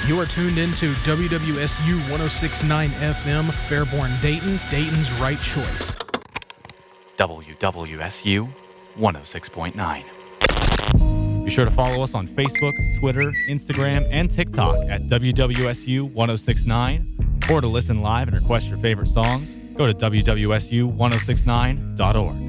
You are tuned into WWSU 1069 FM, Fairborn, Dayton, Dayton's right choice. WWSU 106.9. Be sure to follow us on Facebook, Twitter, Instagram, and TikTok at WWSU 1069. Or to listen live and request your favorite songs, go to WWSU1069.org.